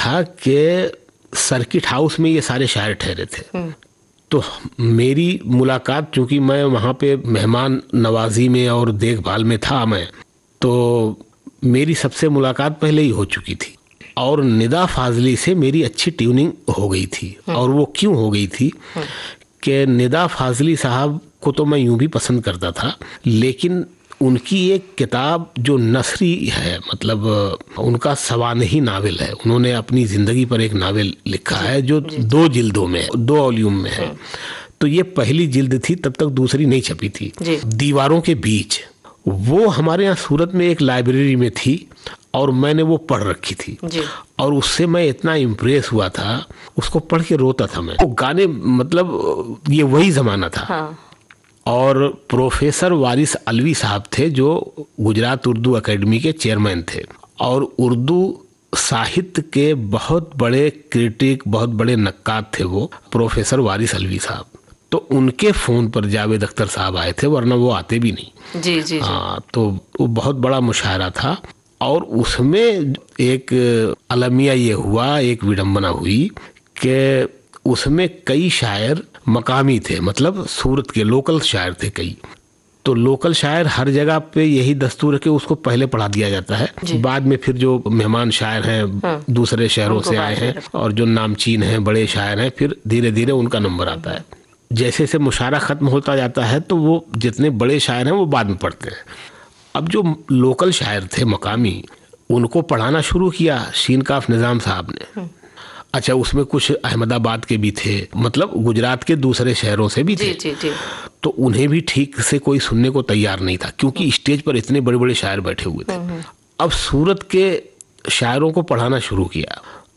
था कि circuit house में ये सारे शायर ठहरे थे। तो मेरी मुलाकात, चूंकि मैं वहाँ पे मेहमान नवाजी में और देखभाल में था मैं, तो मेरी सबसे मुलाकात पहले ही हो चुकी थी और निदा फाजली से मेरी अच्छी ट्यूनिंग हो गई थी। और वो क्यों हो गई थी कि निदा फाजली साहब को तो मैं यूं भी पसंद करता था, लेकिन उनकी एक किताब जो नसरी है, मतलब उनका सवानही नावल है, उन्होंने अपनी ज़िंदगी पर एक नावल लिखा है जो 2 जिल्दों में, 2 वॉल्यूम में है। तो ये पहली जिल्द थी, तब तक दूसरी नहीं छपी थी। दीवारों के बीच, वो हमारे यहाँ सूरत में एक लाइब्रेरी में थी और मैंने वो पढ़ रखी थी और उससे मैं इतना इम्प्रेस हुआ था, उसको पढ़ के रोता था मैं। वो गाने, मतलब ये वही ज़माना था। हाँ। और प्रोफेसर वारिस अलवी साहब थे जो गुजरात उर्दू एकेडमी के चेयरमैन थे और उर्दू साहित्य के बहुत बड़े क्रिटिक, बहुत बड़े नक्काद थे वो प्रोफेसर वारिस अलवी साहब। तो उनके फ़ोन पर जावेद अख्तर साहब आए थे, वरना वो आते भी नहीं। जी। हाँ, तो वो बहुत बड़ा मुशायरा था और उसमें एक अलमिया ये हुआ, एक विडंबना हुई कि उसमें कई शायर मकामी थे, मतलब सूरत के लोकल शायर थे कई। तो लोकल शायर हर जगह पे यही दस्तूर है कि उसको पहले पढ़ा दिया जाता है, बाद में फिर जो मेहमान शायर हैं दूसरे शहरों से आए हैं और जो नामचीन हैं, बड़े शायर हैं, फिर धीरे धीरे उनका नंबर आता है। जैसे जैसे मुशायरा ख़त्म होता जाता है तो वो जितने बड़े शायर हैं वो बाद में पढ़ते हैं। अब जो लोकल शायर थे मकामी, उनको पढ़ाना शुरू किया शीनकाफ निज़ाम साहब ने। अच्छा, उसमें कुछ अहमदाबाद के भी थे, मतलब गुजरात के दूसरे शहरों से भी थे। तो उन्हें भी ठीक से कोई सुनने को तैयार नहीं था क्योंकि स्टेज पर इतने बड़े बड़े शायर बैठे हुए थे। अब सूरत के शायरों को पढ़ाना शुरू किया